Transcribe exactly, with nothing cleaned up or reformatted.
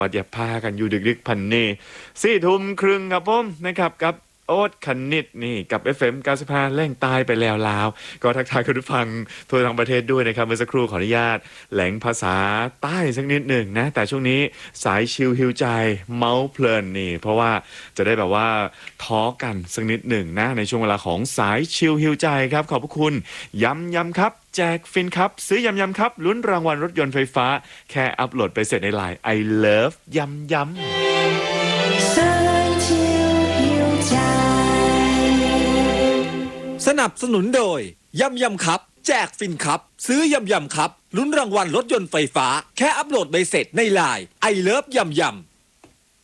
อย่าพากันอยู่ดึกๆพันนี่สี่ทุ่มครึ่งครับผมนะครับกับโอ๊ตคณิตนี่กับ เอฟ เอ็ม เก้าสิบห้าแร่งตายไปแล้วลาวก็ทักทายคุณผู้ฟังทั่วทั้งประเทศด้วยนะครับเมื่อสักครู่ขออนุญาตแหลงภาษาใต้สักนิดหนึ่งนะแต่ช่วงนี้สายชิลฮิวใจเมาส์เพลินนี่เพราะว่าจะได้แบบว่าท้อกันสักนิดหนึ่งนะในช่วงเวลาของสายชิลฮิวใจครับขอบพระคุณย้ำย้ำครับแจกฟินครับซื้อยำยำครับลุ้นรางวัลรถยนต์ไฟฟ้าแค่อัปโหลดไปเสร็จในไลน์ I love ยำยำสนับสนุนโดยยำยำครับแจกฟินครับซื้อยำยำครับลุ้นรางวัลรถยนต์ไฟฟ้าแค่อัปโหลดใบเสร็จในไลน์ I love ยำยำ